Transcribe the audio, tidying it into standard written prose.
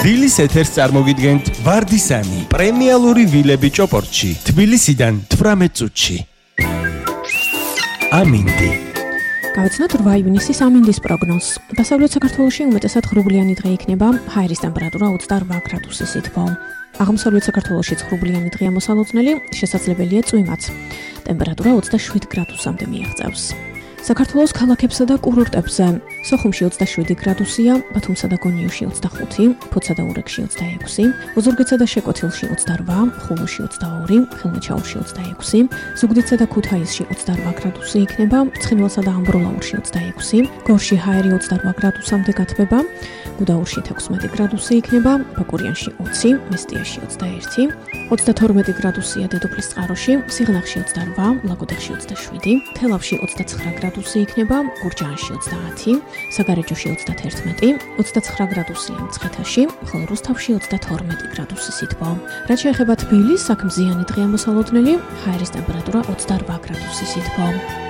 დილის ეთერს წარმოგიდგენთ ვარდისანი პრემიალური ვილები ჭოპორტში თბილისიდან 18 წუთში. ამინდი. გავიცნოთ 8 ივნისის ამინდის პროგნოზს. დასავლეთ საქართველოში უმეტესად ღრუბლიანი დღე იქნება, ჰაერის ტემპერატურა 28 გრადუსის სითბო. აღმოსავლეთ საქართველოში ღრუბლიანი დღეა მოსალოდნელი, შესაძლებელია წვიმაც. ტემპერატურა 27 გრადუსამდე მიაღწევს. საქართველოს ქალაქებსა და კურორტებზე სოხუმში 27 გრადუსია, ბათუმსა და გონიოში 25, ფოთსა და ურეკში 26, ოზურგეთსა და შეკვეთილში 28, ხულოში 22, ხელმოჩაურში 26, ზუგდიდსა და ქუთაისში 28 გრადუსი იქნება, ცხინვალსა და ამბროლაურში 26, გორში ჰაერი 28 გრადუსამდე გათბება, გუდაურში 16 გრადუსი იქნება, ბაკურიანში 20, მესტიაში 21, 32 გრადუსია დედოფლის წყაროში, სიღნაღში 28, ლაგოდეხში 27, თელავში 29 გრადუსი იქნება, გურჯაანში 30, საგარეჯოში 31, 29 გრადუსია მცხეთაში, ხოლო რუსთავში 32 გრადუსი სითბო. რაც შეეხება თბილისს, აქ მზიანი დღეა მოსალოდნელი, ჰაერის ტემპერატურა 28 გრადუსი სითბო.